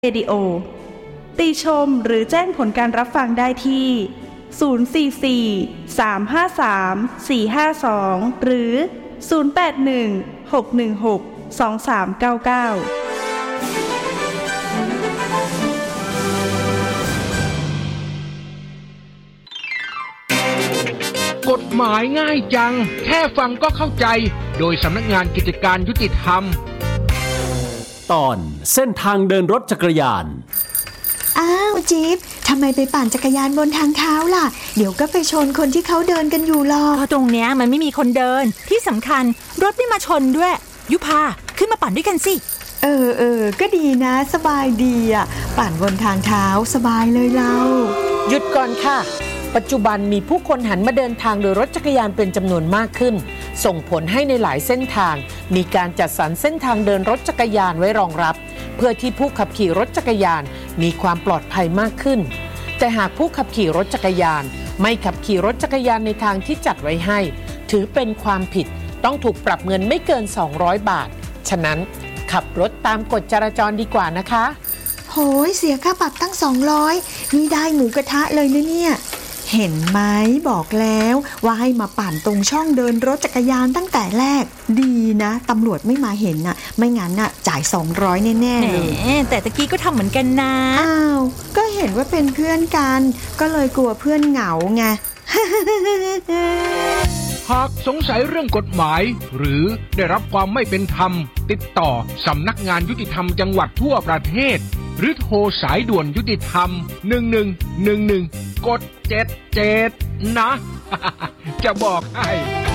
เรดิโอติชมหรือแจ้งผลการรับฟังได้ที่044-353-452หรือ0816162399 กฎหมายง่ายจังแค่ฟังก็เข้าใจโดยสำนักงานกิจการยุติธรรมตอนเส้นทางเดินรถจักรยานอ้าวจิ๊บทำไมไปปั่นจักรยานบนทางเท้าล่ะเดี๋ยวก็ไปชนคนที่เขาเดินกันอยู่หรอกก็ตรงเนี้ยมันไม่มีคนเดินที่สำคัญรถไม่มาชนด้วยยุพาขึ้นมาปั่นด้วยกันสิก็ดีนะสบายดีอ่ะปั่นบนทางเท้าสบายเลยเราหยุดก่อนค่ะปัจจุบันมีผู้คนหันมาเดินทางโดยรถจักรยานเป็นจำนวนมากขึ้นส่งผลให้ในหลายเส้นทางมีการจัดสรรเส้นทางเดินรถจักรยานไว้รองรับเพื่อที่ผู้ขับขี่รถจักรยานมีความปลอดภัยมากขึ้นแต่หากผู้ขับขี่รถจักรยานไม่ขับขี่รถจักรยานในทางที่จัดไว้ให้ถือเป็นความผิดต้องถูกปรับเงินไม่เกิน200บาทฉะนั้นขับรถตามกฎจราจรดีกว่านะคะโหยเสียค่าปรับตั้ง200นี่ได้หมูกระทะเลยนะเนี่ยเห็นไหมบอกแล้วว่าให้มาปั่นตรงช่องเดินรถจักรยานตั้งแต่แรกดีนะตำรวจไม่มาเห็นน่ะไม่งั้นน่ะจ่าย200แน่ๆเลยแต่ตะกี้ก็ทำเหมือนกันนะอ้าวก็เห็นว่าเป็นเพื่อนกันก็เลยกลัวเพื่อนเหงาไงหากสงสัยเรื่องกฎหมายหรือได้รับความไม่เป็นธรรมติดต่อสำนักงานยุติธรรมจังหวัดทั่วประเทศหรือโทรสายด่วนยุติธรรม1111กด77นะ จะบอกให้